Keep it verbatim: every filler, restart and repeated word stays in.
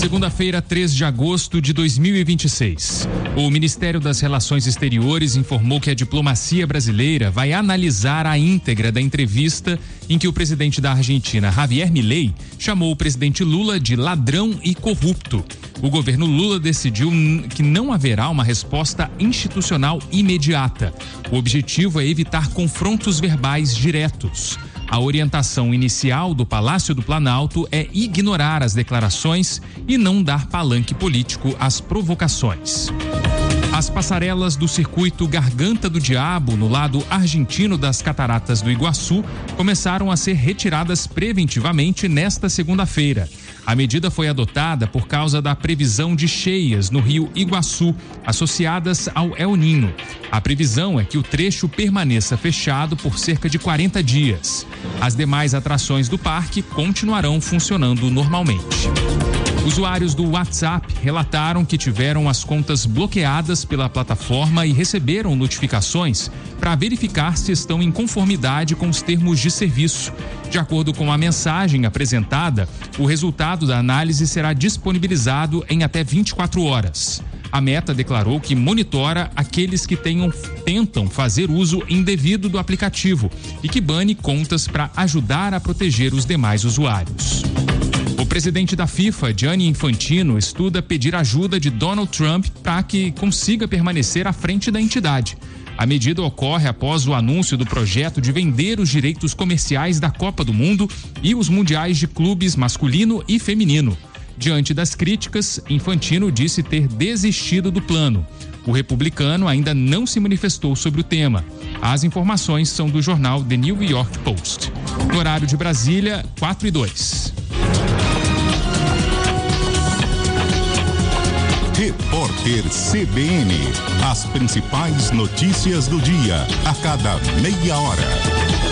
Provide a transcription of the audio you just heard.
Segunda-feira, três de agosto de dois mil e vinte e seis. O Ministério das Relações Exteriores informou que a diplomacia brasileira vai analisar a íntegra da entrevista em que o presidente da Argentina, Javier Milei, chamou o presidente Lula de ladrão e corrupto. O governo Lula decidiu que não haverá uma resposta institucional imediata. O objetivo é evitar confrontos verbais diretos. A orientação inicial do Palácio do Planalto é ignorar as declarações e não dar palanque político às provocações. As passarelas do circuito Garganta do Diabo, no lado argentino das Cataratas do Iguaçu, começaram a ser retiradas preventivamente nesta segunda-feira. A medida foi adotada por causa da previsão de cheias no rio Iguaçu, associadas ao El Niño. A previsão é que o trecho permaneça fechado por cerca de quarenta dias. As demais atrações do parque continuarão funcionando normalmente. Usuários do WhatsApp relataram que tiveram as contas bloqueadas pela plataforma e receberam notificações para verificar se estão em conformidade com os termos de serviço. De acordo com a mensagem apresentada, o resultado da análise será disponibilizado em até vinte e quatro horas. A Meta declarou que monitora aqueles que tenham, tentam fazer uso indevido do aplicativo e que bane contas para ajudar a proteger os demais usuários. O presidente da FIFA, Gianni Infantino, estuda pedir ajuda de Donald Trump para que consiga permanecer à frente da entidade. A medida ocorre após o anúncio do projeto de vender os direitos comerciais da Copa do Mundo e os mundiais de clubes masculino e feminino. Diante das críticas, Infantino disse ter desistido do plano. O republicano ainda não se manifestou sobre o tema. As informações são do jornal The New York Post. No horário de Brasília, quatro e dois. Repórter C B N. As principais notícias do dia, a cada meia hora.